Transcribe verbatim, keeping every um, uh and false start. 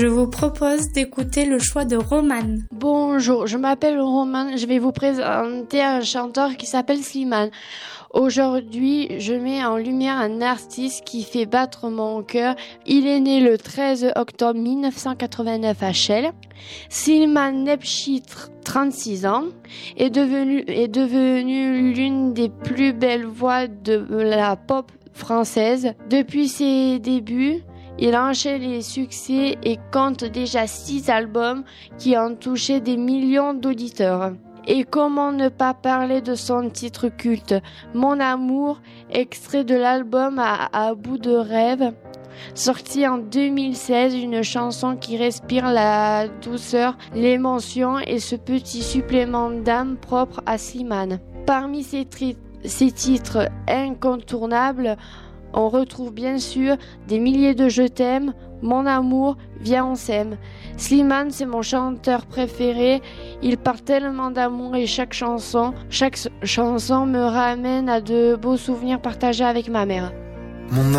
Je vous propose d'écouter le choix de Romane. Bonjour, je m'appelle Romane, je vais vous présenter un chanteur qui s'appelle Slimane. Aujourd'hui, je mets en lumière un artiste qui fait battre mon cœur. Il est né le treize octobre mille neuf cent quatre-vingt-neuf à Chelles. Slimane Nebchi, trente-six ans, est devenu, est devenu l'une des plus belles voix de la pop française. Depuis ses débuts, il enchaîne les succès et compte déjà six albums qui ont touché des millions d'auditeurs. Et comment ne pas parler de son titre culte, Mon amour, extrait de l'album à, à bout de rêve, sorti en deux mille seize, une chanson qui respire la douceur, l'émotion et ce petit supplément d'âme propre à Slimane. Parmi ses, tri- ses titres incontournables, on retrouve bien sûr des milliers de Je t'aime, Mon amour, Viens on s'aime. Slimane, c'est mon chanteur préféré. Il parle tellement d'amour et chaque chanson, chaque chanson me ramène à de beaux souvenirs partagés avec ma mère. Mon